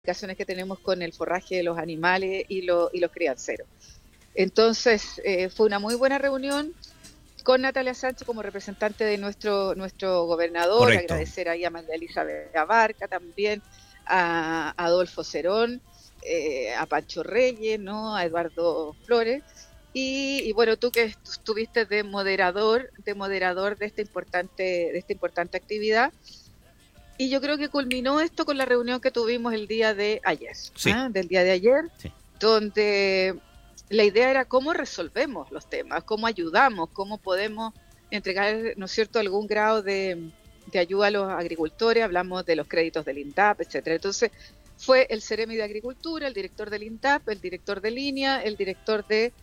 complicaciones que tenemos con el forraje de los animales y los crianceros. Entonces, fue una muy buena reunión con Natalia Sánchez como representante de nuestro gobernador. Correcto. Agradecer ahí a María Elizabeth Abarca también, a Adolfo Cerón, a Pancho Reyes, ¿no? A Eduardo Flores. Y bueno, tú que estuviste de moderador de esta importante actividad. Y yo creo que culminó esto con la reunión que tuvimos el día de ayer, Sí. del día de ayer, Sí. donde la idea era cómo resolvemos los temas, cómo ayudamos, cómo podemos entregar, ¿no es cierto?, algún grado de ayuda a los agricultores. Hablamos de los créditos del INDAP, etcétera. Entonces, fue el Ceremi de Agricultura, el director del INDAP, el director de línea, el director de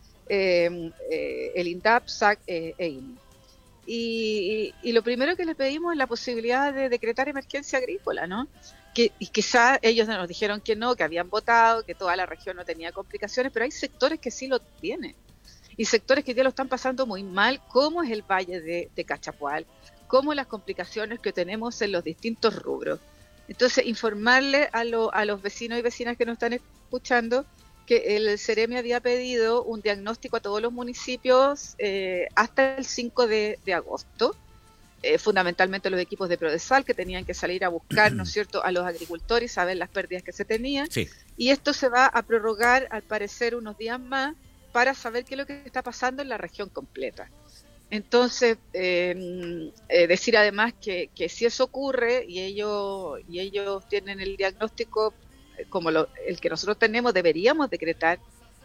el INDAP, SAC e INI. Y lo primero que les pedimos es la posibilidad de decretar emergencia agrícola, ¿no? Y quizás ellos nos dijeron que no, que habían votado, que toda la región no tenía complicaciones, pero hay sectores que sí lo tienen, y sectores que ya lo están pasando muy mal, como es el Valle de Cachapual, como las complicaciones que tenemos en los distintos rubros. Entonces, informarle a los vecinos y vecinas que nos están escuchando que el Ceremi había pedido un diagnóstico a todos los municipios hasta el 5 de agosto, fundamentalmente los equipos de Prodesal, que tenían que salir a buscar, ¿no es cierto?, a los agricultores y saber las pérdidas que se tenían. Sí. Y esto se va a prorrogar, al parecer, unos días más para saber qué es lo que está pasando en la región completa. Entonces, decir además que si eso ocurre y ellos tienen el diagnóstico como el que nosotros tenemos, deberíamos decretar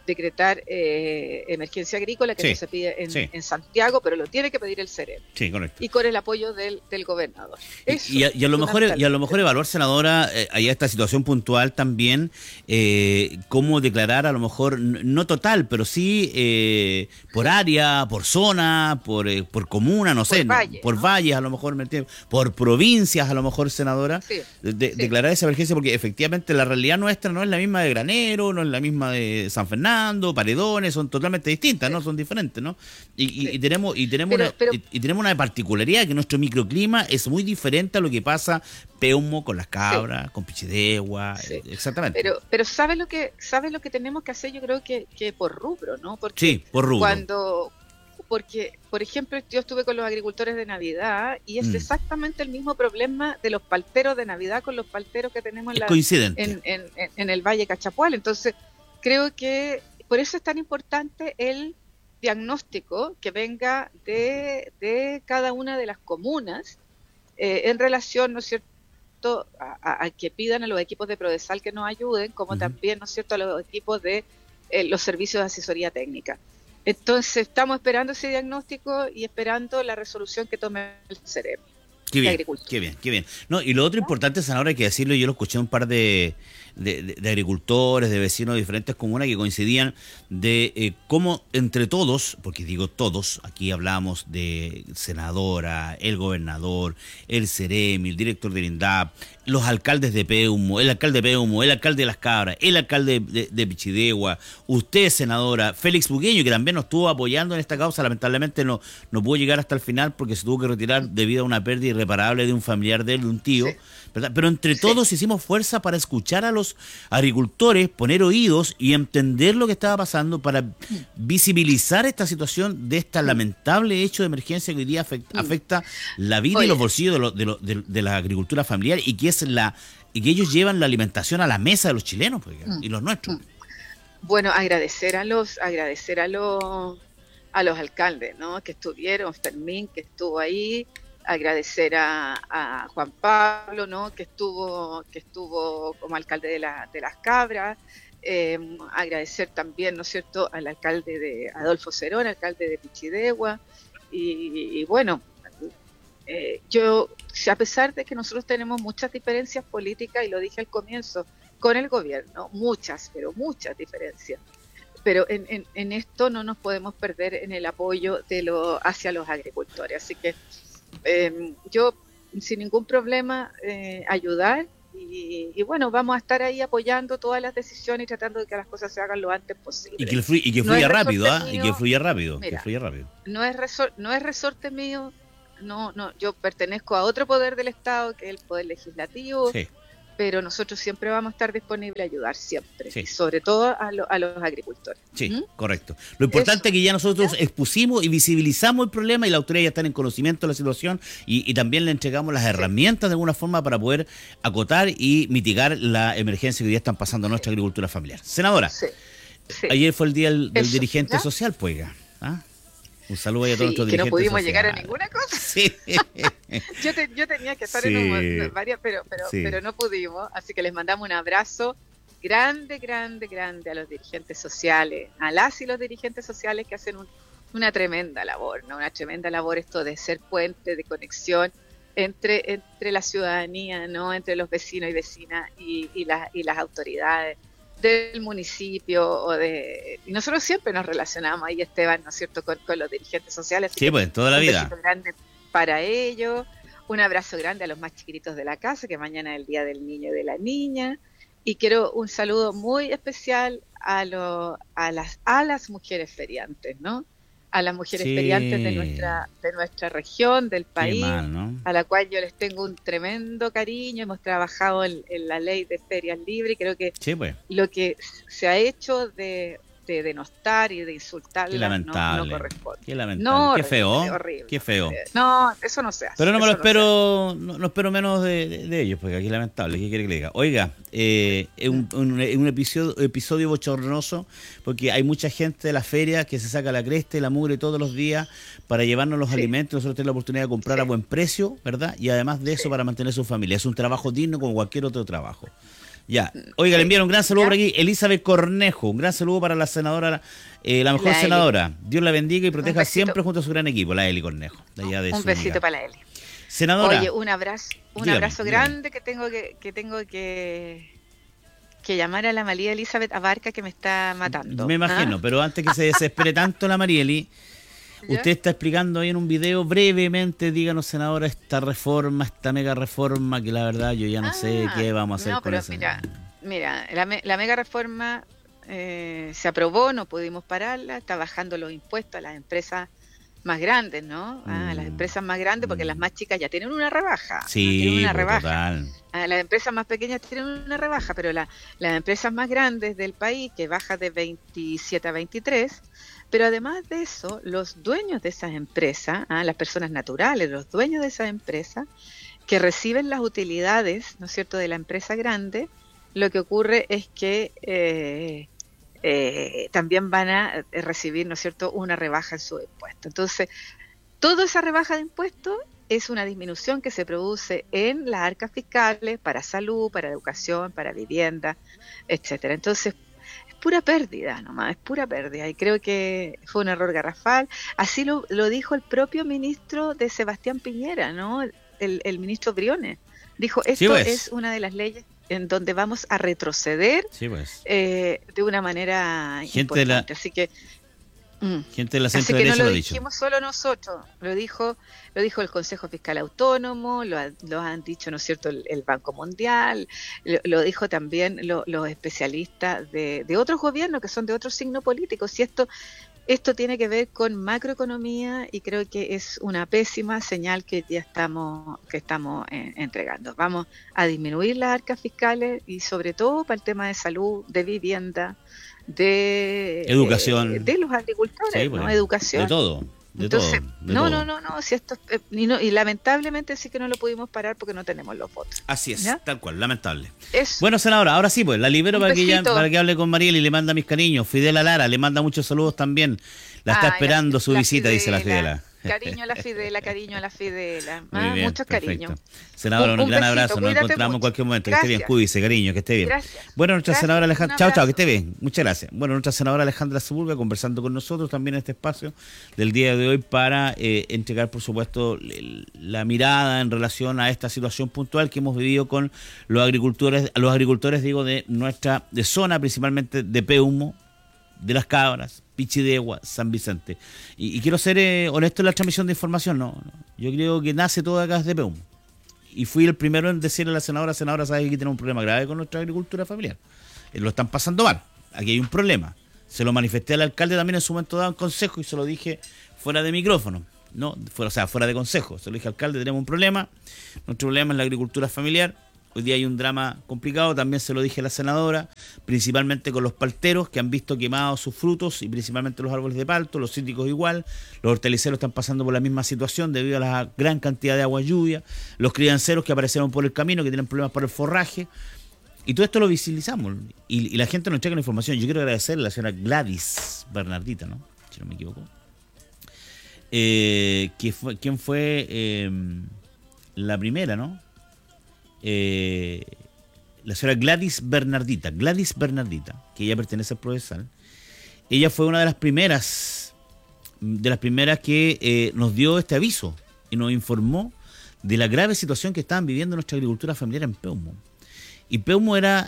emergencia agrícola, que Sí, no se pide sí. en Santiago, pero lo tiene que pedir el Ceremi. Sí, correcto. Y con el apoyo del gobernador. Y a lo mejor evaluar, senadora, allá esta situación puntual también, cómo declarar a lo mejor, no total, pero sí por área, por zona, por comuna, no sé, valle, por ¿no? valles a lo mejor, por provincias a lo mejor, senadora, Sí, declarar esa emergencia, porque efectivamente la realidad nuestra no es la misma de Granero, no es la misma de San Fernando, Paredones, son totalmente distintas, ¿no? Son diferentes, ¿no? Y tenemos una particularidad, que nuestro microclima es muy diferente a lo que pasa Peumo con las cabras, con Pichidegua, exactamente. Pero ¿sabes lo que tenemos que hacer? Yo creo que por rubro, ¿no? Porque sí, por rubro. Porque, por ejemplo, yo estuve con los agricultores de Navidad y es exactamente el mismo problema de los palteros de Navidad con los palteros que tenemos en el Valle Cachapual. Entonces, creo que por eso es tan importante el diagnóstico que venga de cada una de las comunas en relación, ¿no es cierto?, a que pidan a los equipos de Prodesal que nos ayuden, como también, ¿no es cierto?, a los equipos de los servicios de asesoría técnica. Entonces, estamos esperando ese diagnóstico y esperando la resolución que tome el Ceremi. Qué bien. No, y lo otro importante, senadora, hay que decirlo, yo lo escuché un par de agricultores, de vecinos de diferentes comunas que coincidían de cómo entre todos, porque digo todos, aquí hablamos de senadora, el gobernador, el Ceremi, el director del INDAP, los alcaldes de Peumo, el alcalde de Las Cabras, el alcalde de Pichidegua, usted, senadora, Félix Bugueño, que también nos estuvo apoyando en esta causa, lamentablemente no pudo llegar hasta el final porque se tuvo que retirar debido a una pérdida irreparable de un familiar de él, de un tío, ¿verdad? Pero entre todos hicimos fuerza para escuchar a los agricultores, poner oídos y entender lo que estaba pasando, para visibilizar esta situación de este lamentable hecho de emergencia que hoy día afecta la vida y los bolsillos de la agricultura familiar, y que ellos llevan la alimentación a la mesa de los chilenos, pues, y los nuestros. Bueno, agradecer a los alcaldes, ¿no?, que estuvieron, Fermín, que estuvo ahí, agradecer a Juan Pablo, ¿no?, que estuvo como alcalde de Las Cabras, agradecer también, ¿no es cierto?, al alcalde de Adolfo Cerón, alcalde de Pichidegua, y bueno, yo, a pesar de que nosotros tenemos muchas diferencias políticas, y lo dije al comienzo, con el gobierno, muchas diferencias, pero en esto no nos podemos perder en el apoyo hacia los agricultores. Así que yo, sin ningún problema, ayudar, y bueno, vamos a estar ahí apoyando todas las decisiones y tratando de que las cosas se hagan lo antes posible. Y que fluya rápido, y que fluya rápido. No es resorte mío, no, yo pertenezco a otro poder del Estado, que es el poder legislativo. Sí. pero nosotros siempre vamos a estar disponibles a ayudar, siempre, Sí. y sobre todo a los agricultores. Sí, ¿Mm? correcto. Lo importante Eso, es que ya nosotros ¿ya? expusimos y visibilizamos el problema y la autoridad ya está en conocimiento de la situación y también le entregamos las Sí, herramientas de alguna forma para poder acotar y mitigar la emergencia que hoy día están pasando nuestra agricultura familiar. Senadora, sí, sí. ayer fue el día del Eso, dirigente ¿ya? social, pues. ¿Ah? Un saludo ahí a todos Sí, nuestros que no dirigentes pudimos llegar a sociales. ninguna cosa. Sí, Yo tenía que estar sí, varias, sí. pero no pudimos, así que les mandamos un abrazo grande, grande, grande a los dirigentes sociales, a las y los dirigentes sociales que hacen una tremenda labor, ¿no? Una tremenda labor esto de ser puente de conexión entre la ciudadanía, ¿no? Entre los vecinos y vecinas y las autoridades del municipio y nosotros siempre nos relacionamos ahí, Esteban, ¿no es cierto?, con los dirigentes sociales, así Sí, que pues, toda la un vida. besito grande para ellos, un abrazo grande a los más chiquititos de la casa, que mañana es el Día del Niño y de la Niña, y quiero un saludo muy especial a las mujeres feriantes, ¿no? A las mujeres feriantes de Sí, nuestra región, del qué país, mal, ¿no? a la cual yo les tengo un tremendo cariño. Hemos trabajado en la ley de ferias libres, creo que Sí, pues, lo que se ha hecho de denostar y de qué insultarlas no lamentable, corresponde. qué lamentable, No, qué horrible, feo, horrible. qué feo. No, eso no se hace. Pero no me lo Eso no se hace. espero, no espero menos de ellos, porque aquí es lamentable, ¿qué quiere que le diga? Oiga, es un episodio bochornoso, porque hay mucha gente de la feria que se saca la cresta y la mugre todos los días para llevarnos los Sí, alimentos, nosotros tenemos la oportunidad de comprar sí, a buen precio, ¿verdad? Y además de eso sí, para mantener su familia. Es un trabajo digno como cualquier otro trabajo. Ya, oiga, le sí. enviaron un gran saludo por ¿Ya? aquí, Elizabeth Cornejo, un gran saludo para la senadora, la mejor La Eli. senadora. Dios la bendiga y Un proteja siempre besito, junto a su gran equipo, la Eli Cornejo, de allá de un besito Zúñiga. para la Eli. Oye, Senadora, un dígame, abrazo dígame. grande que tengo que llamar a la María Elizabeth Abarca, que me está matando. Me ¿Ah? imagino, pero antes que se desespere tanto la Marieli, ¿Ya? usted está explicando ahí en un video brevemente, díganos, senadora, esta reforma, esta mega reforma, que la verdad yo ya no sé qué vamos a hacer No, con pero eso. mira, la mega reforma se aprobó, no pudimos pararla, está bajando los impuestos a las empresas más grandes, ¿no? A las Mm, empresas más grandes, porque las mm. más chicas ya tienen una rebaja, ¿no? Tienen Sí, una pues rebaja. total. Las empresas más pequeñas tienen una rebaja, pero las empresas más grandes del país, que baja de 27 a 23, pero además de eso, los dueños de esas empresas, las personas naturales, los dueños de esas empresas, que reciben las utilidades, ¿no es cierto?, de la empresa grande, lo que ocurre es que también van a recibir, ¿no es cierto?, una rebaja en su impuesto. Entonces, toda esa rebaja de impuestos es una disminución que se produce en las arcas fiscales para salud, para educación, para vivienda, etcétera. Entonces, es pura pérdida nomás, es pura pérdida. Y creo que fue un error garrafal. Así lo dijo el propio ministro de Sebastián Piñera, ¿no? El ministro Briones. Dijo, Sí, esto pues. es una de las leyes en donde vamos a retroceder Sí, pues. de una manera Gente de la, importante. Así que gente de la así centro que no derecha lo lo ha dicho. dijimos solo nosotros, lo dijo el Consejo Fiscal Autónomo, lo han dicho, ¿no es cierto?, el Banco Mundial, lo dijo también los especialistas de otros gobiernos que son de otro signo político. Si esto tiene que ver con macroeconomía y creo que es una pésima señal que ya estamos entregando. Vamos a disminuir las arcas fiscales y sobre todo para el tema de salud, de vivienda, Educación. de los agricultores, Sí, ¿no? pues. Educación. De todo. De Entonces, todo. De no, todo. si esto y lamentablemente sí que no lo pudimos parar porque no tenemos los votos. Así es, ¿Ya? tal cual, lamentable. Eso. Bueno, senadora, ahora sí, pues la libero Un para besito. que hable con Mariel y le manda mis cariños. Fidela Lara le manda muchos saludos también. La está Ay, esperando su la visita, dice la Fidela. Fidela. Cariño a la Fidela, cariño a la Fidela. Muy bien, Muchos perfecto. cariños. Senadora, un gran besito, abrazo. Nos cuídate encontramos en mucho. cualquier momento. Que esté bien, Gracias. cuídese, cariño, que esté bien. Gracias. Bueno, nuestra senadora Gracias, Alejandra, un chao, abrazo. que esté bien. Muchas gracias. Bueno, nuestra senadora Alejandra Sepúlveda conversando con nosotros también en este espacio del día de hoy para entregar, por supuesto, la mirada en relación a esta situación puntual que hemos vivido con los agricultores digo, de nuestra zona, principalmente de Peumo, de Las Cabras, Pichidegua, San Vicente. Y quiero ser honesto en la transmisión de información, no. Yo creo que nace todo acá desde Peumo. Y fui el primero en decirle a la senadora, sabe que aquí tenemos un problema grave con nuestra agricultura familiar. Lo están pasando mal. Aquí hay un problema. Se lo manifesté al alcalde también en su momento dado en consejo y se lo dije fuera de micrófono. No, fuera de consejo. Se lo dije al alcalde, tenemos un problema. Nuestro problema es la agricultura familiar. Hoy día hay un drama complicado, también se lo dije a la senadora, principalmente con los palteros que han visto quemados sus frutos y principalmente los árboles de palto, los cítricos igual, los hortaliceros están pasando por la misma situación debido a la gran cantidad de agua lluvia, los crianceros que aparecieron por el camino, que tienen problemas para el forraje, y todo esto lo visibilizamos y la gente nos entrega la información. Yo quiero agradecerle a la señora Gladys Bernardita, ¿no? Si no me equivoco, quien fue la primera, ¿no? La señora Gladys Bernardita, que ella pertenece al Prodesal. Ella fue una de las primeras que nos dio este aviso y nos informó de la grave situación que estaban viviendo nuestra agricultura familiar en Peumo. Y Peumo era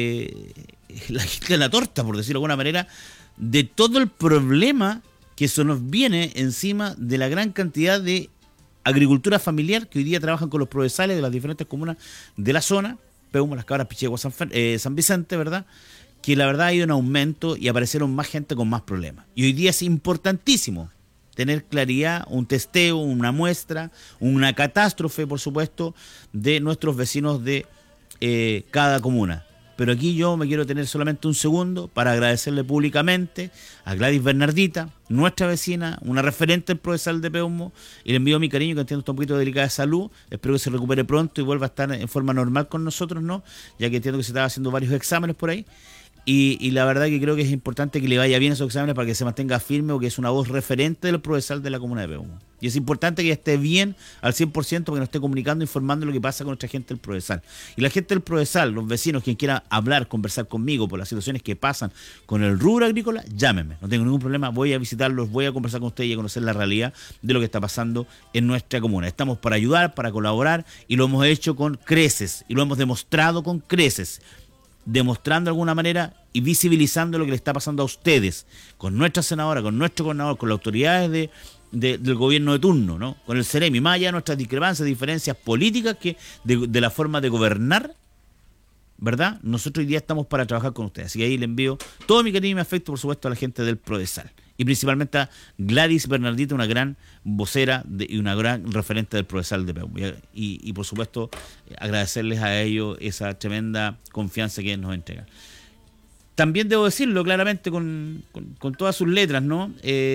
la gente de la torta, por decirlo de alguna manera, de todo el problema que se nos viene encima de la gran cantidad de agricultura familiar que hoy día trabajan con los prodesales de las diferentes comunas de la zona, Peumo, Las Cabras, Pichegua, San Vicente, ¿verdad? Que la verdad ha ido en aumento y aparecieron más gente con más problemas. Y hoy día es importantísimo tener claridad, un testeo, una muestra, una catástrofe, por supuesto, de nuestros vecinos de cada comuna. Pero aquí yo me quiero tener solamente un segundo para agradecerle públicamente a Gladys Bernardita, nuestra vecina, una referente del Prodesal de Peumo, y le envío mi cariño, que entiendo está un poquito delicada de salud. Espero que se recupere pronto y vuelva a estar en forma normal con nosotros, ¿no? Ya que entiendo que se estaba haciendo varios exámenes por ahí. Y la verdad que creo que es importante que le vaya bien esos exámenes para que se mantenga firme, porque es una voz referente del Prodesal de la comuna de Peumo. Y es importante que esté bien al 100%, porque nos esté comunicando, informando lo que pasa con nuestra gente del Prodesal. Y la gente del Prodesal, los vecinos, quien quiera hablar, conversar conmigo por las situaciones que pasan con el rubro agrícola, llámenme. No tengo ningún problema, voy a visitarlos, voy a conversar con ustedes y a conocer la realidad de lo que está pasando en nuestra comuna. Estamos para ayudar, para colaborar, y lo hemos hecho con creces, y lo hemos demostrado con creces, demostrando de alguna manera y visibilizando lo que le está pasando a ustedes, con nuestra senadora, con nuestro gobernador, con las autoridades del gobierno de turno, ¿no? Con el CEREMI, más allá de nuestras discrepancias, diferencias políticas que de la forma de gobernar, ¿verdad? Nosotros hoy día estamos para trabajar con ustedes. Así que ahí le envío todo mi cariño y mi afecto, por supuesto, a la gente del Prodesal. Y principalmente a Gladys Bernardita, una gran vocera y una gran referente del Prodesal de Peumo. Y por supuesto, agradecerles a ellos esa tremenda confianza que nos entregan. También debo decirlo claramente con todas sus letras, ¿no?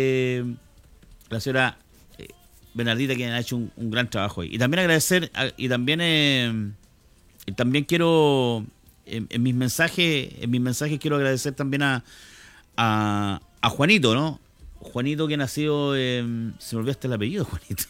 La señora Bernardita, quien ha hecho un gran trabajo ahí. Y también agradecer, también quiero, en mis mensajes quiero agradecer también a Juanito, ¿no? Juanito, que nació, se me olvidó hasta el apellido, Juanito.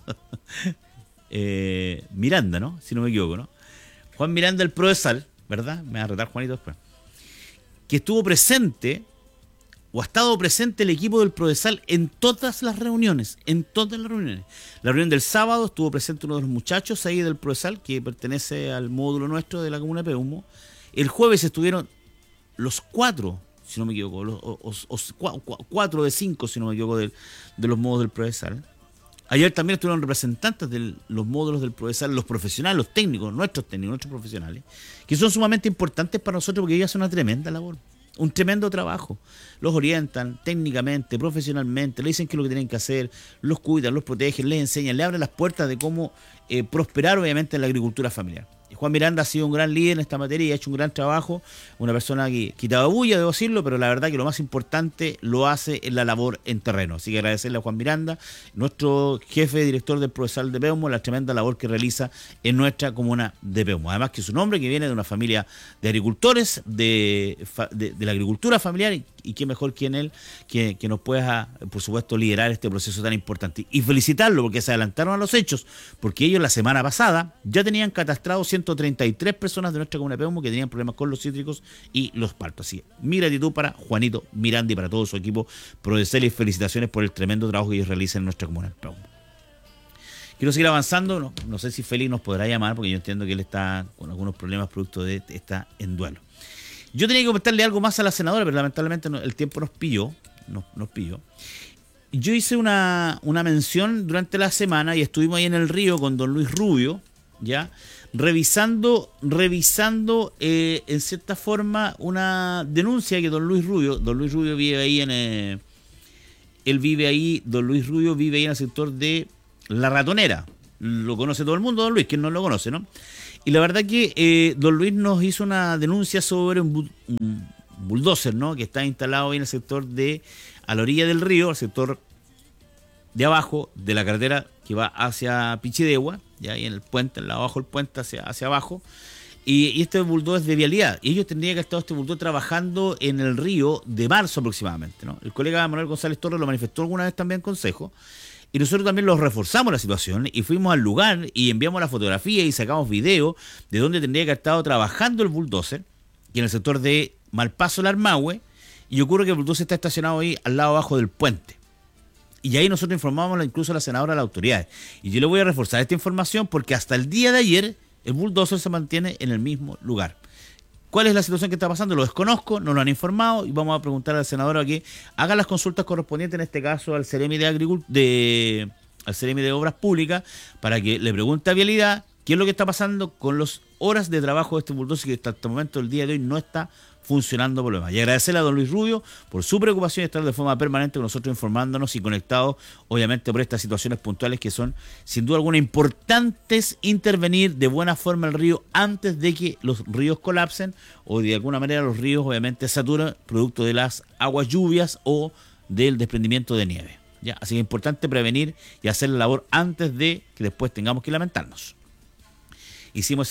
Miranda, ¿no? Si no me equivoco, ¿no? Juan Miranda, el Prodesal, ¿verdad? Me va a retar Juanito después. Que estuvo presente, o ha estado presente el equipo del Prodesal en todas las reuniones, La reunión del sábado estuvo presente uno de los muchachos ahí del Prodesal, que pertenece al módulo nuestro de la comuna de Peumo. El jueves estuvieron los 4, si no me equivoco, 4 de 5, si no me equivoco, de los módulos del Prodesal. Ayer también estuvieron representantes de los módulos del Prodesal, los profesionales, los técnicos, nuestros profesionales, que son sumamente importantes para nosotros, porque ellos hacen una tremenda labor, un tremendo trabajo. Los orientan técnicamente, profesionalmente, le dicen qué es lo que tienen que hacer, los cuidan, los protegen, les enseñan, les abren las puertas de cómo prosperar, obviamente, en la agricultura familiar. Juan Miranda ha sido un gran líder en esta materia y ha hecho un gran trabajo, una persona que quitaba bulla, debo decirlo, pero la verdad que lo más importante lo hace en la labor en terreno. Así que agradecerle a Juan Miranda, nuestro jefe director del Prodesal de Peumo, la tremenda labor que realiza en nuestra comuna de Peumo. Además que es un hombre que viene de una familia de agricultores, de la agricultura familiar, y qué mejor que en él que nos pueda, por supuesto, liderar este proceso tan importante. Y felicitarlo porque se adelantaron a los hechos, porque ellos la semana pasada ya tenían catastrados 133 personas de nuestra comuna de Peumo que tenían problemas con los cítricos y los paltos. Así que mi gratitud para Juanito Miranda y para todo su equipo Prodesal, y felicitaciones por el tremendo trabajo que ellos realizan en nuestra comuna de Peumo. Quiero seguir avanzando, no sé si Félix nos podrá llamar, porque yo entiendo que él está con algunos problemas producto de está en duelo. Yo tenía que comentarle algo más a la senadora, pero lamentablemente el tiempo nos pilló. Yo hice una mención durante la semana y estuvimos ahí en el río con don Luis Rubio, ¿ya? Revisando en cierta forma una denuncia que don Luis Rubio vive ahí don Luis Rubio vive ahí en el sector de La Ratonera. Lo conoce todo el mundo, don Luis, quien no lo conoce, ¿no? Y la verdad que don Luis nos hizo una denuncia sobre un bulldozer, ¿no? Que está instalado ahí en el sector a la orilla del río, el sector de abajo de la carretera que va hacia Pichidegua, ya ahí en el puente, en abajo del puente hacia abajo. Y este bulldozer es de vialidad. Y ellos tendrían que estar este bulldozer trabajando en el río de marzo aproximadamente, ¿no? El colega Manuel González Torres lo manifestó alguna vez también en consejo. Y nosotros también los reforzamos la situación y fuimos al lugar y enviamos la fotografía y sacamos video de donde tendría que haber estado trabajando el bulldozer, que en el sector de Malpaso, Larmahue, y ocurre que el bulldozer está estacionado ahí al lado abajo del puente. Y ahí nosotros informamos incluso a la senadora, a las autoridades. Y yo le voy a reforzar esta información porque hasta el día de ayer el bulldozer se mantiene en el mismo lugar. ¿Cuál es la situación que está pasando? Lo desconozco, no lo han informado y vamos a preguntar al senador que haga las consultas correspondientes, en este caso al Ceremi al Ceremi de Obras Públicas, para que le pregunte a Vialidad qué es lo que está pasando con las horas de trabajo de este bulldozer que hasta el momento del día de hoy no está funcionando por lo demás. Y agradecerle a don Luis Rubio por su preocupación de estar de forma permanente con nosotros informándonos y conectados, obviamente, por estas situaciones puntuales que son, sin duda alguna, importantes intervenir de buena forma el río antes de que los ríos colapsen o de alguna manera los ríos, obviamente, saturen producto de las aguas lluvias o del desprendimiento de nieve. ¿Ya? Así que es importante prevenir y hacer la labor antes de que después tengamos que lamentarnos. Hicimos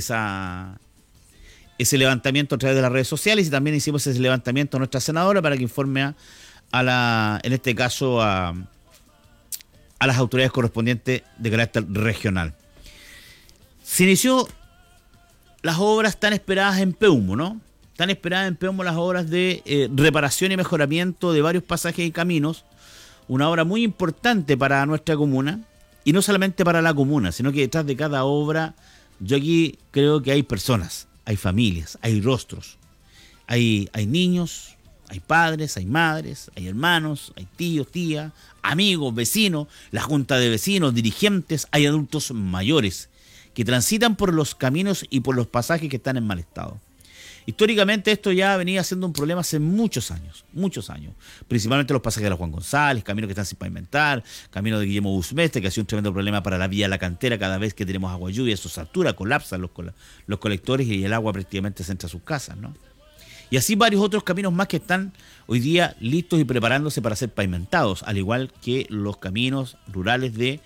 ese levantamiento a través de las redes sociales y también hicimos ese levantamiento a nuestra senadora para que informe en este caso a las autoridades correspondientes de carácter regional. Se inició las obras tan esperadas en Peumo, ¿no? Tan esperadas en Peumo las obras de reparación y mejoramiento de varios pasajes y caminos, una obra muy importante para nuestra comuna, y no solamente para la comuna, sino que detrás de cada obra, yo aquí creo que hay personas, hay familias, hay rostros, hay niños, hay padres, hay madres, hay hermanos, hay tíos, tías, amigos, vecinos, la junta de vecinos, dirigentes, hay adultos mayores que transitan por los caminos y por los pasajes que están en mal estado. Históricamente esto ya venía siendo un problema hace muchos años, principalmente los pasajes de la Juan González, caminos que están sin pavimentar, camino de Guillermo Busmeste, que ha sido un tremendo problema para la vía La Cantera. Cada vez que tenemos agua lluvia, eso satura, colapsan los colectores y el agua prácticamente se entra a sus casas, ¿no? Y así varios otros caminos más que están hoy día listos y preparándose para ser pavimentados, al igual que los caminos rurales de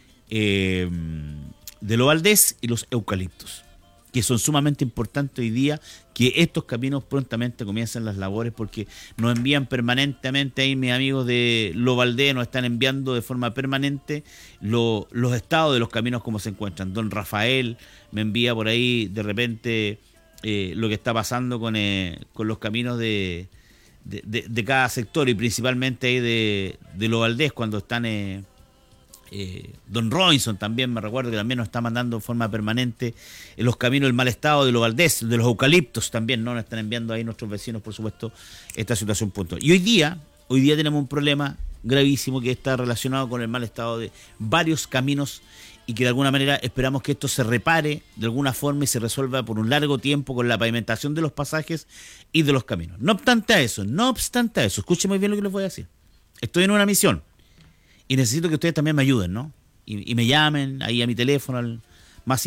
Lo Valdés y los eucaliptos, que son sumamente importantes hoy día, que estos caminos prontamente comiencen las labores, porque nos envían permanentemente, ahí mis amigos de Lo Valdés nos están enviando de forma permanente los estados de los caminos, como se encuentran. Don Rafael me envía por ahí de repente lo que está pasando con los caminos de cada sector, y principalmente ahí de Lo Valdés, cuando están... Don Robinson también, me recuerdo que también nos está mandando de forma permanente los caminos del mal estado de Lo Valdés, de los eucaliptos también, ¿no? Nos están enviando ahí nuestros vecinos, por supuesto, esta situación puntual. Y hoy día tenemos un problema gravísimo que está relacionado con el mal estado de varios caminos, y que de alguna manera esperamos que esto se repare de alguna forma y se resuelva por un largo tiempo con la pavimentación de los pasajes y de los caminos. No obstante a eso, escuchen muy bien lo que les voy a decir. Estoy en una misión y necesito que ustedes también me ayuden, ¿no? Y me llamen ahí a mi teléfono al más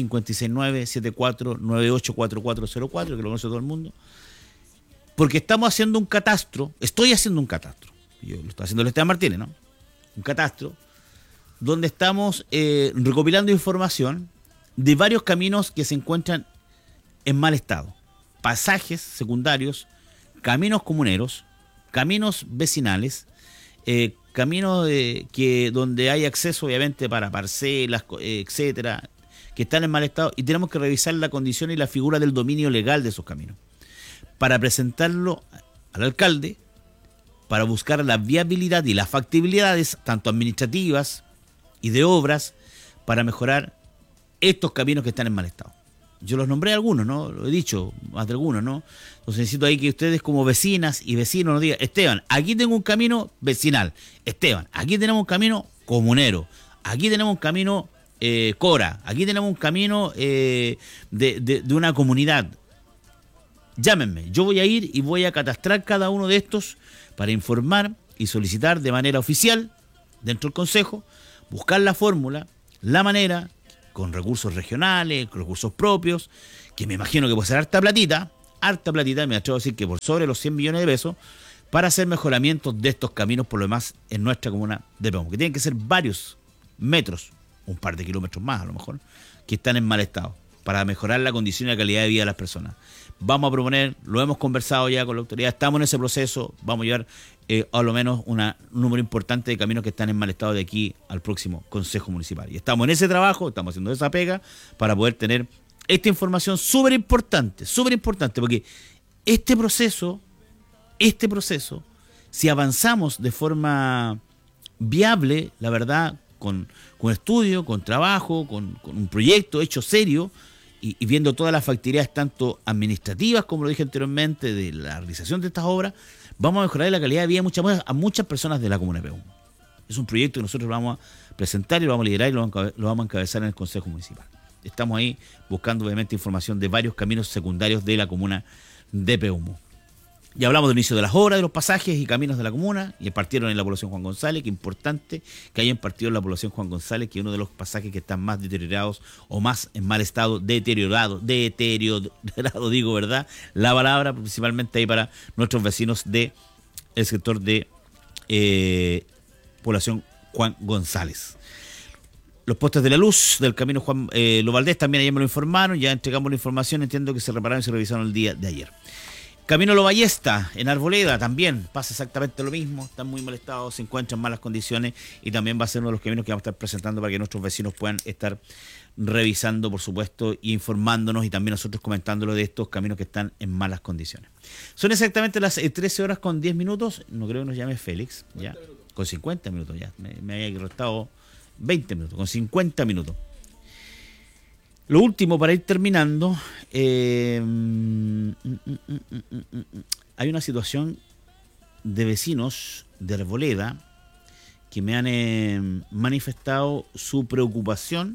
569-7498-4404, que lo conoce todo el mundo. Porque estoy haciendo un catastro, yo lo está haciendo el Esteban Martínez, ¿no? Un catastro, donde estamos recopilando información de varios caminos que se encuentran en mal estado. Pasajes secundarios, caminos comuneros, caminos vecinales, caminos donde hay acceso obviamente para parcelas, etcétera, que están en mal estado, y tenemos que revisar la condición y la figura del dominio legal de esos caminos para presentarlo al alcalde, para buscar la viabilidad y las factibilidades tanto administrativas y de obras para mejorar estos caminos que están en mal estado. Yo los nombré algunos, ¿no? Lo he dicho, más de algunos, ¿no? Entonces necesito ahí que ustedes como vecinas y vecinos nos digan: Esteban, aquí tengo un camino vecinal. Esteban, aquí tenemos un camino comunero. Aquí tenemos un camino Cora. Aquí tenemos un camino de una comunidad. Llámenme. Yo voy a ir y voy a catastrar cada uno de estos para informar y solicitar de manera oficial dentro del Consejo, buscar la fórmula, la manera con recursos regionales, con recursos propios, que me imagino que puede ser harta platita, me atrevo a decir que por sobre los 100 millones de pesos, para hacer mejoramientos de estos caminos, por lo demás, en nuestra comuna de Peumo, que tienen que ser varios metros, un par de kilómetros más a lo mejor, que están en mal estado, para mejorar la condición y la calidad de vida de las personas. Vamos a proponer, lo hemos conversado ya con la autoridad, estamos en ese proceso, vamos a llevar a lo menos un número importante de caminos que están en mal estado de aquí al próximo Consejo Municipal. Y estamos en ese trabajo, estamos haciendo esa pega para poder tener esta información súper importante, porque este proceso, si avanzamos de forma viable, la verdad, con estudio, con trabajo, con un proyecto hecho serio y viendo todas las factibilidades, tanto administrativas, como lo dije anteriormente, de la realización de estas obras, vamos a mejorar la calidad de vida a muchas personas de la comuna de Peumo. Es un proyecto que nosotros vamos a presentar y lo vamos a liderar y lo vamos a encabezar en el Consejo Municipal. Estamos ahí buscando obviamente información de varios caminos secundarios de la comuna de Peumo. Ya hablamos del inicio de las obras, de los pasajes y caminos de la comuna, y partieron en la población Juan González, que importante que hayan partido en la población Juan González, que es uno de los pasajes que están más deteriorados o más en mal estado, deteriorado, digo, ¿verdad? La palabra principalmente ahí para nuestros vecinos del sector de población Juan González. Los postes de la luz del camino Juan Lo Valdés también ayer me lo informaron, ya entregamos la información, entiendo que se repararon y se revisaron el día de ayer. Camino Lo Ballesta, en Arboleda, también pasa exactamente lo mismo, está en muy mal estado, se encuentra en malas condiciones y también va a ser uno de los caminos que vamos a estar presentando para que nuestros vecinos puedan estar revisando, por supuesto, y informándonos y también nosotros comentándolo de estos caminos que están en malas condiciones. Son exactamente las 13 horas con 10 minutos, no creo que nos llame Félix, ya, con 50 minutos ya, me había restado 20 minutos, con 50 minutos. Lo último, para ir terminando, hay una situación de vecinos de Arboleda que me han manifestado su preocupación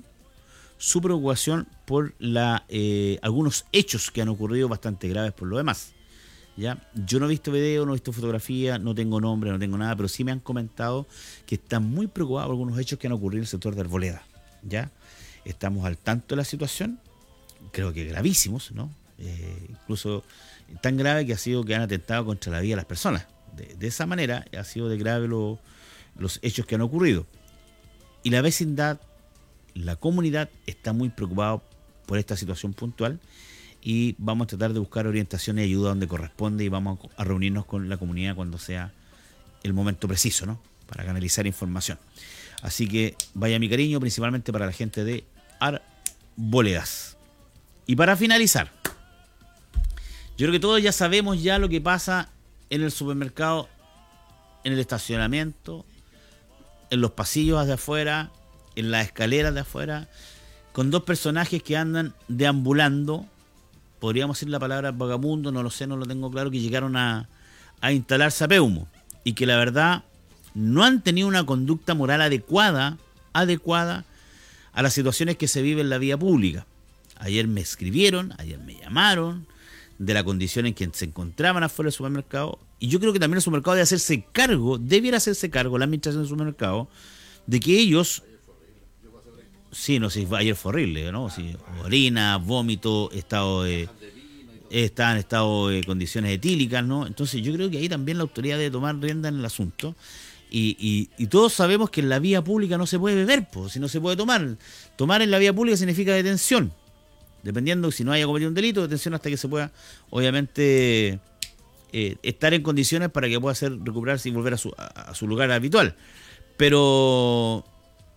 por algunos hechos que han ocurrido bastante graves por lo demás. ¿Ya? Yo no he visto video, no he visto fotografía, no tengo nombre, no tengo nada, pero sí me han comentado que están muy preocupados por algunos hechos que han ocurrido en el sector de Arboleda. ¿Ya? Estamos al tanto de la situación, creo que gravísimos, ¿no? Incluso tan grave que han atentado contra la vida de las personas. De esa manera ha sido de grave los hechos que han ocurrido. Y la vecindad, la comunidad está muy preocupada por esta situación puntual y vamos a tratar de buscar orientación y ayuda donde corresponde y vamos a reunirnos con la comunidad cuando sea el momento preciso, ¿no? Para canalizar información. Así que vaya mi cariño, principalmente para la gente de Arboledas. Y para finalizar, yo creo que todos ya sabemos ya lo que pasa en el supermercado, en el estacionamiento, en los pasillos de afuera, en las escaleras de afuera, con dos personajes que andan deambulando, podríamos decir la palabra vagabundo, no lo sé, no lo tengo claro, que llegaron a instalarse a Peumo y que la verdad no han tenido una conducta moral adecuada a las situaciones que se viven en la vía pública. Ayer me escribieron, ayer me llamaron de la condición en que se encontraban afuera del supermercado, y yo creo que también el supermercado debiera hacerse cargo, la administración del supermercado, de que ellos, sí, no sé, ayer fue horrible, ¿no? Sí, orina, vómito, estado en estado de condiciones etílicas, ¿no? Entonces yo creo que ahí también la autoridad debe tomar rienda en el asunto. Y todos sabemos que en la vía pública no se puede beber, pues, si no se puede tomar. Tomar en la vía pública significa detención. Dependiendo si no haya cometido un delito, detención hasta que se pueda, obviamente, estar en condiciones para que pueda recuperarse y volver a su lugar habitual. Pero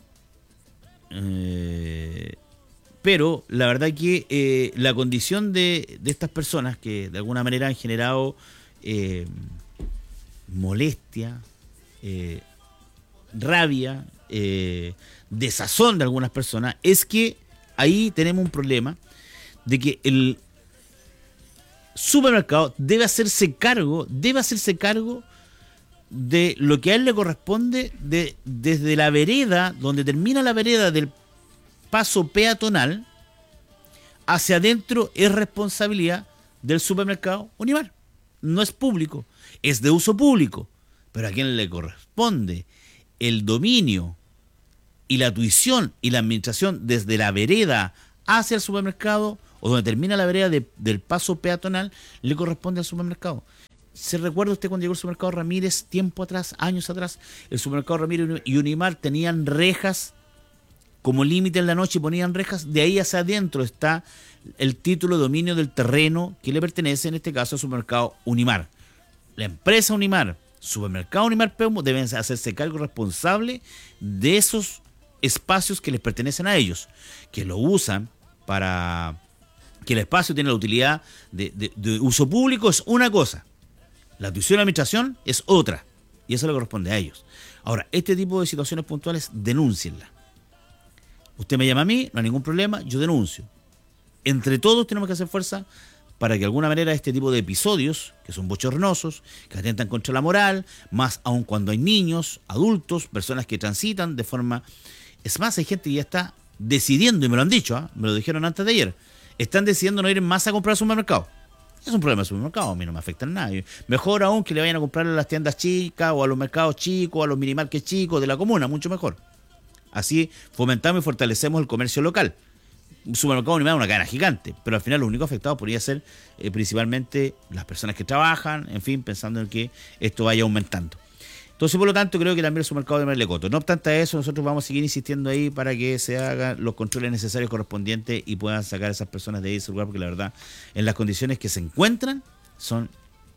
la verdad que la condición de estas personas que de alguna manera han generado molestia, rabia, desazón de algunas personas, es que ahí tenemos un problema de que el supermercado debe hacerse cargo de lo que a él le corresponde desde la vereda, donde termina la vereda del paso peatonal, hacia adentro es responsabilidad del supermercado Unimar. No es público, es de uso público. Pero a quién le corresponde el dominio y la tuición y la administración desde la vereda hacia el supermercado, o donde termina la vereda del paso peatonal, le corresponde al supermercado. ¿Se recuerda usted cuando llegó el supermercado Ramírez, tiempo atrás, años atrás? El supermercado Ramírez y Unimar tenían rejas como límite en la noche, ponían rejas. De ahí hacia adentro está el título de dominio del terreno que le pertenece, en este caso, al supermercado Unimar. La empresa Unimar, supermercado Unimar Peumo, deben hacerse cargo responsable de esos espacios que les pertenecen a ellos, que lo usan para que el espacio tiene la utilidad de uso público, es una cosa. La tuición de administración es otra, y eso le corresponde a ellos. Ahora, este tipo de situaciones puntuales, denúncienlas. Usted me llama a mí, no hay ningún problema, yo denuncio. Entre todos tenemos que hacer fuerza para que de alguna manera este tipo de episodios, que son bochornosos, que atentan contra la moral, más aún cuando hay niños, adultos, personas que transitan de forma... Es más, hay gente que ya está decidiendo, y me lo han dicho, me lo dijeron antes de ayer, están decidiendo no ir en masa a comprar al supermercado. Es un problema del supermercado, a mí no me afecta a nadie. Mejor aún que le vayan a comprar a las tiendas chicas, o a los mercados chicos, a los minimarkets chicos de la comuna, mucho mejor. Así fomentamos y fortalecemos el comercio local. Un supermercado Unimar es una cadena gigante, pero al final lo único afectado podría ser principalmente las personas que trabajan, en fin, pensando en que esto vaya aumentando. Entonces, por lo tanto, creo que también el supermercado de Merlecoto. No obstante a eso, nosotros vamos a seguir insistiendo ahí para que se hagan los controles necesarios correspondientes y puedan sacar a esas personas de ahí de ese lugar, porque la verdad, en las condiciones que se encuentran, son...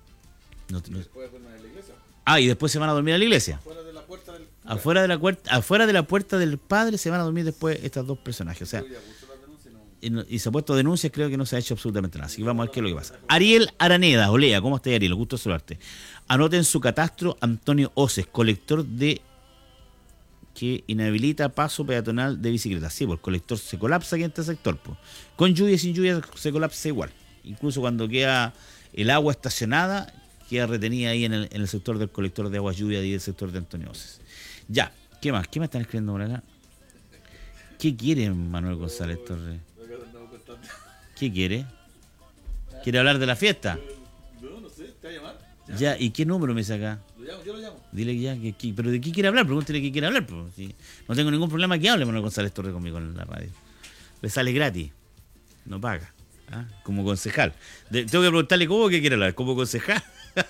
y después se van a dormir a la iglesia. Afuera de la puerta del padre se van a dormir después estas dos personajes. O sea, y se ha puesto denuncias, creo que no se ha hecho absolutamente nada. Así que vamos a ver qué es lo que pasa. Ariel Araneda, Olea, ¿cómo está Ariel? Gusto saludarte. Anota en su catastro Antonio Oces, colector de que inhabilita paso peatonal de bicicletas. Sí, pues el colector se colapsa aquí en este sector. Pues. Con lluvia y sin lluvia se colapsa igual. Incluso cuando queda el agua estacionada, queda retenida ahí en el sector del colector de agua lluvia y el sector de Antonio Oces. Ya, ¿qué más? ¿Qué me están escribiendo por acá? ¿Qué quiere Manuel González Torres? ¿Qué quiere? ¿Quiere hablar de la fiesta? No sé, ¿te va a llamar? Ya, ¿y qué número me saca? Yo lo llamo. Dile ya, ¿pero de qué quiere hablar? Pregúntele qué quiere hablar. Pues. Sí, no tengo ningún problema que hable Manuel González Torres conmigo en la radio. Le sale gratis, no paga. ¿Ah? Como concejal. Tengo que preguntarle cómo que quiere hablar, como concejal,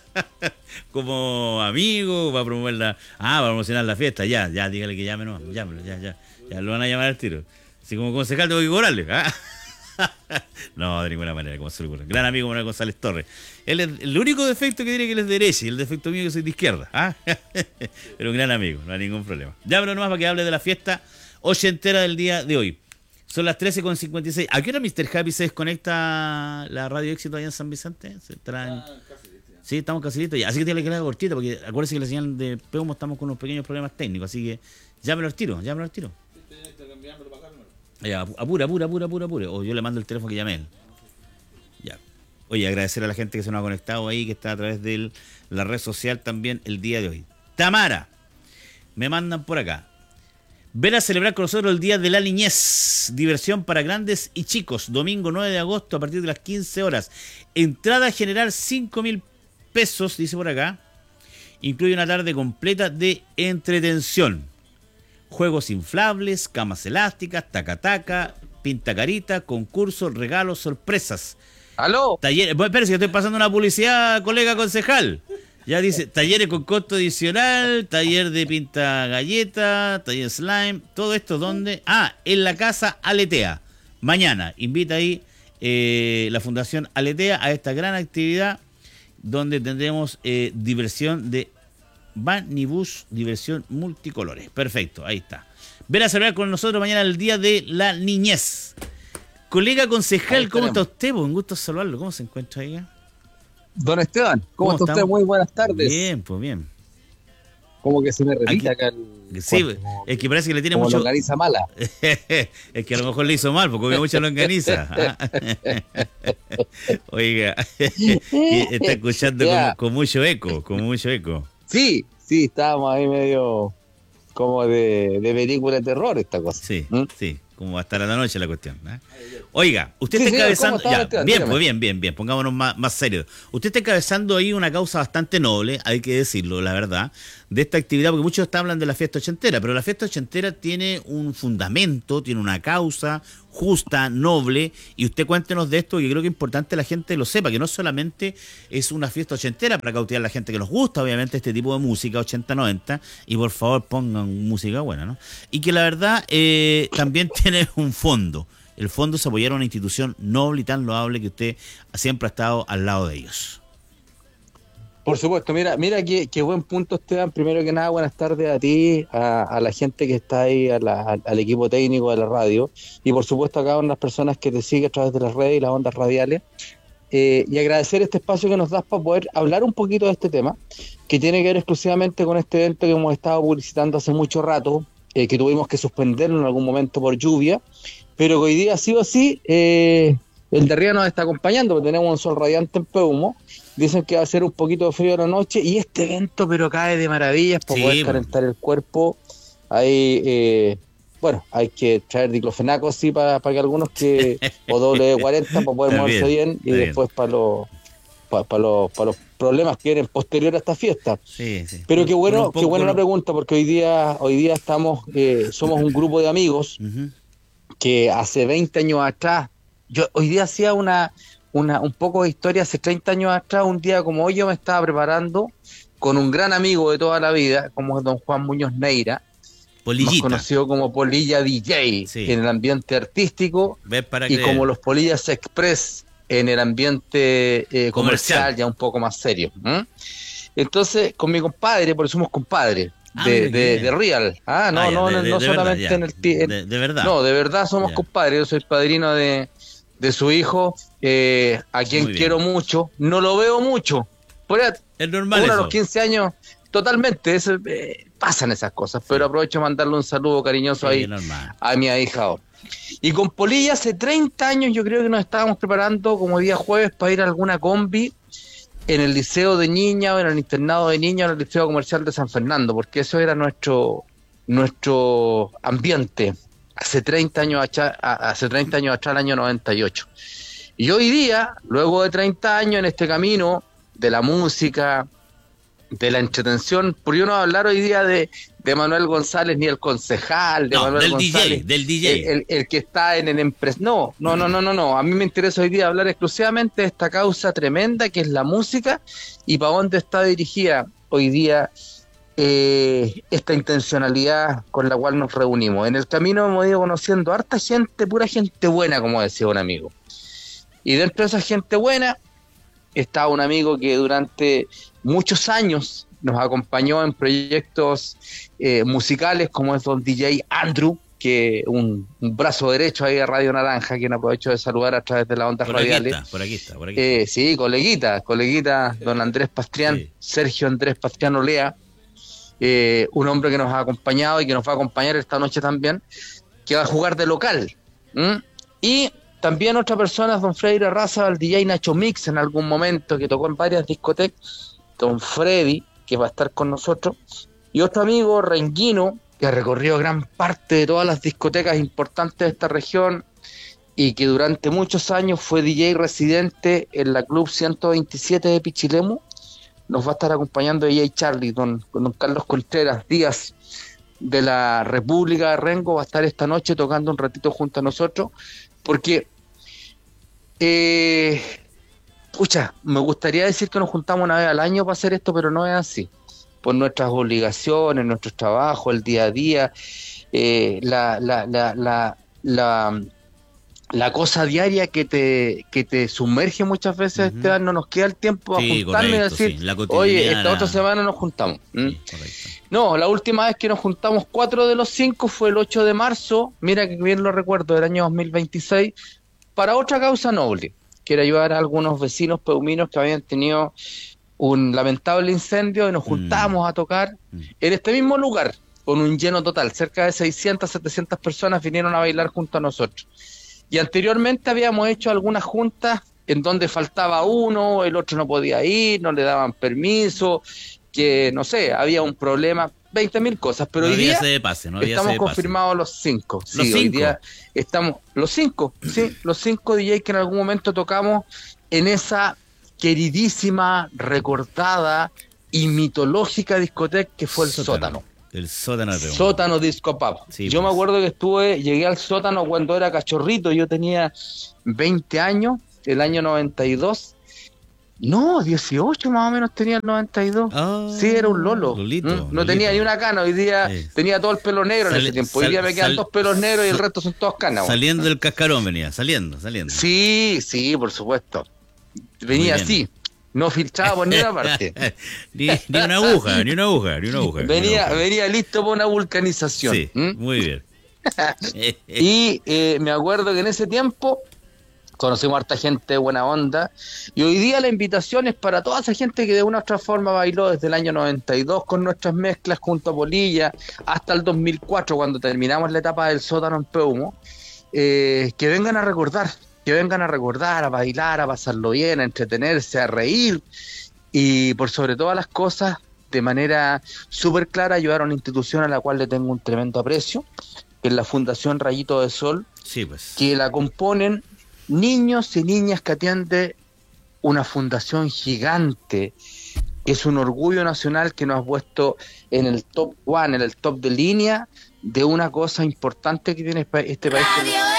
como amigo, va a promover va a promocionar la fiesta, ya, dígale que llame, no, llámelo, ya, lo van a llamar al tiro. Si como concejal tengo que cobrarle, ¿ah? No, de ninguna manera, como se le ocurre. Gran amigo Manuel González Torres. Él es el único defecto que tiene que él es derecha y el defecto mío que soy de izquierda, ¿ah? Pero un gran amigo, no hay ningún problema. Llámelo nomás para que hable de la fiesta ochentera del día de hoy. Son las 13:56. ¿A qué hora Mr. Happy se desconecta la Radio Éxito allá en San Vicente? Sí, estamos casi listos ya. Así que tiene que quedar cortita, porque acuérdense que la señal de Peumo estamos con unos pequeños problemas técnicos. Así que llámelo al tiro. Ya, apura. O yo le mando el teléfono que llame él. Ya. Oye, agradecer a la gente que se nos ha conectado ahí, que está a través de la red social también el día de hoy. Tamara, me mandan por acá. Ven a celebrar con nosotros el Día de la Niñez. Diversión para grandes y chicos. Domingo 9 de agosto a partir de las 15 horas. Entrada general 5.000 pesos, dice por acá. Incluye una tarde completa de entretención. Juegos inflables, camas elásticas, taca-taca, pintacarita, concursos, regalos, sorpresas. ¡Aló! Talleres. Bueno, espérese, que estoy pasando una publicidad, colega concejal. Ya dice, talleres con costo adicional, taller de pinta galleta, taller slime, todo esto, ¿dónde? En la casa Aletea. Mañana, invita ahí la Fundación Aletea a esta gran actividad donde tendremos diversión de van y bus, diversión multicolores. Perfecto, ahí está. Ven a celebrar con nosotros mañana el Día de la Niñez. Colega concejal, ¿cómo está usted? Un gusto saludarlo. ¿Cómo se encuentra ahí? Don Esteban, ¿cómo está usted? Muy buenas tardes. Bien, pues bien. Como que se me repite acá el... Sí, es que parece que le tiene como mucho... longaniza mala. Es que a lo mejor le hizo mal, porque come mucha longaniza. Oiga, está escuchando con mucho eco, Sí, estábamos ahí medio como de película de terror esta cosa. Sí, sí, cómo va a estar a la noche la cuestión. Oiga, usted Sí, está encabezando... ¿cómo está? Bien, pues bien, pongámonos más serios. Usted está encabezando ahí una causa bastante noble, hay que decirlo, la verdad, de esta actividad, porque muchos hablan de la fiesta ochentera, pero la fiesta ochentera tiene un fundamento, tiene una causa justa, noble, y usted cuéntenos de esto, que creo que es importante la gente lo sepa, que no solamente es una fiesta ochentera para cautivar a la gente que nos gusta, obviamente, este tipo de música, 80-90, y por favor pongan música buena, ¿no? Y que la verdad también tiene un fondo. El fondo es apoyar a una institución noble y tan loable que usted siempre ha estado al lado de ellos. Por supuesto, mira qué buen punto, Esteban. Primero que nada, buenas tardes a ti, a la gente que está ahí, al equipo técnico de la radio, y por supuesto a cada una de las personas que te sigue a través de las redes y las ondas radiales. Y agradecer este espacio que nos das para poder hablar un poquito de este tema, que tiene que ver exclusivamente con este evento que hemos estado publicitando hace mucho rato, que tuvimos que suspenderlo en algún momento por lluvia, pero que hoy día sí o sí el de arriba nos está acompañando, porque tenemos un sol radiante en Peumo. Dicen que va a ser un poquito de frío a la noche, y este evento pero cae de maravillas para poder calentar el cuerpo. Hay que traer diclofenaco sí para que algunos que o W40 para poder moverse bien, y después para los problemas que vienen posterior a esta fiesta. Sí. Pero qué bueno la pregunta, porque hoy día estamos somos un grupo de amigos que hace 20 años atrás, yo hoy día hacía un poco de historia. Hace 30 años atrás, un día como hoy, yo me estaba preparando con un gran amigo de toda la vida, como es don Juan Muñoz Neira, más conocido como Polilla DJ, en el ambiente artístico, y como los Polillas Express en el ambiente comercial, ya un poco más serio. Entonces, con mi compadre, porque somos compadres, de Real. No solamente ya, en el pie. De verdad. No, de verdad somos compadres. Yo soy padrino de su hijo, a quien quiero mucho. No lo veo mucho. Es normal. Uno a los 15 años, totalmente. Pasan esas cosas. Pero aprovecho de mandarle un saludo cariñoso ahí a mi ahijado. Y con Polilla, hace 30 años, yo creo que nos estábamos preparando como día jueves para ir a alguna combi en el liceo de niñas, o en el internado de niñas, en el liceo comercial de San Fernando, porque eso era nuestro ambiente hace 30 años atrás, el año 98. Y hoy día, luego de 30 años en este camino de la música, de la entretención, por yo no hablar hoy día de Manuel González, ni el concejal de Manuel González, del DJ, el que está en el no, a mí me interesa hoy día hablar exclusivamente de esta causa tremenda que es la música, y para dónde está dirigida hoy día esta intencionalidad con la cual nos reunimos. En el camino hemos ido conociendo harta gente, pura gente buena, como decía un amigo, y dentro de esa gente buena está un amigo que durante muchos años nos acompañó en proyectos musicales, como es don DJ Andrew, que un brazo derecho ahí de Radio Naranja, quien aprovecho de saludar a través de las ondas radiales. Por aquí está. Sí, coleguita, don Andrés Pastrián, Sergio Andrés Pastrián Olea, un hombre que nos ha acompañado y que nos va a acompañar esta noche también, que va a jugar de local. Y también otra persona, don Freire Raza, el DJ Nacho Mix, en algún momento, que tocó en varias discotecas, don Freddy, que va a estar con nosotros, y otro amigo, Renguino, que ha recorrido gran parte de todas las discotecas importantes de esta región, y que durante muchos años fue DJ residente en la Club 127 de Pichilemu. Nos va a estar acompañando DJ Charlie, don Carlos Contreras Díaz, de la República de Rengo, va a estar esta noche tocando un ratito junto a nosotros, porque me gustaría decir que nos juntamos una vez al año para hacer esto, pero no es así, por nuestras obligaciones, nuestros trabajos, el día a día, la cosa diaria que te sumerge muchas veces, Esteban, no nos queda el tiempo a juntarnos y decir, oye, esta otra semana nos juntamos. No, la última vez que nos juntamos 4 de los 5 fue el 8 de marzo, mira que bien lo recuerdo, del año 2026, para otra causa noble, que era ayudar a algunos vecinos peuminos que habían tenido un lamentable incendio, y nos juntábamos a tocar en este mismo lugar, con un lleno total, cerca de 600, 700 personas vinieron a bailar junto a nosotros. Y anteriormente habíamos hecho algunas juntas en donde faltaba uno, el otro no podía ir, no le daban permiso, que no sé, había un problema, 20.000 cosas, pero No hoy había día sede de pase, no había estamos sede de pase. confirmados los 5. Sí, ¿Los hoy 5? día estamos los 5, sí, los 5 DJ que en algún momento tocamos en esa queridísima, recordada y mitológica discoteca que fue el Sótano. El sótano de Pehumo. Sótano Disco Pub. Sí, yo pues. me acuerdo que llegué al Sótano cuando era cachorrito, yo tenía 20 años, el año 92. No, 18 más o menos tenía el 92. Ah, Sí, era un lolo. Lolito, No Lolito. tenía ni una cana, hoy día tenía todo el pelo negro en ese tiempo. Hoy día me quedan 2 pelos negros y el resto son todos canas. Saliendo del cascarón venía, saliendo. Sí, por supuesto. Venía Muy bien. así, no filtraba por ninguna parte. ni una aguja. Venía listo para una vulcanización. Sí, muy bien. Y me acuerdo que en ese tiempo conocimos a harta gente de buena onda, y hoy día la invitación es para toda esa gente que de una u otra forma bailó desde el año 92 con nuestras mezclas junto a Polilla hasta el 2004 cuando terminamos la etapa del Sótano en Pehumo, que vengan a recordar, a bailar, a pasarlo bien, a entretenerse, a reír, y por sobre todas las cosas, de manera súper clara, ayudar a una institución a la cual le tengo un tremendo aprecio, que es la Fundación Rayito de Sol, Sí, pues. que la componen niños y niñas que atiende una fundación gigante, que es un orgullo nacional que nos ha puesto en el top one, en el top de línea de una cosa importante que tiene este país.